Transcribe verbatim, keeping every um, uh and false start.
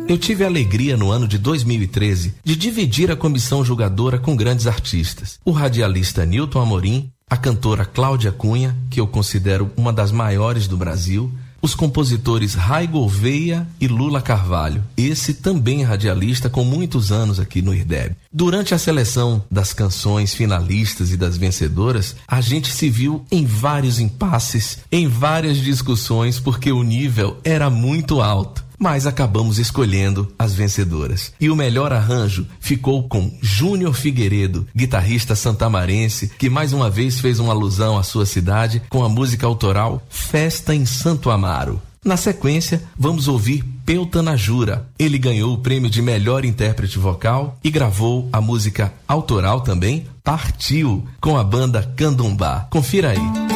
Eu tive a alegria no ano de dois mil e treze de dividir a comissão julgadora com grandes artistas. O radialista Nilton Amorim, a cantora Cláudia Cunha, que eu considero uma das maiores do Brasil, os compositores Rai Gouveia e Lula Carvalho, esse também radialista com muitos anos aqui no I R D E B. Durante a seleção das canções finalistas e das vencedoras, a gente se viu em vários impasses, em várias discussões, porque o nível era muito alto. Mas acabamos escolhendo as vencedoras. E o melhor arranjo ficou com Júnior Figueiredo, guitarrista santamarense, que mais uma vez fez uma alusão à sua cidade com a música autoral Festa em Santo Amaro. Na sequência, vamos ouvir Peu Tanajura. Ele ganhou o prêmio de melhor intérprete vocal e gravou a música autoral também, Partiu, com a banda Candombá. Confira aí.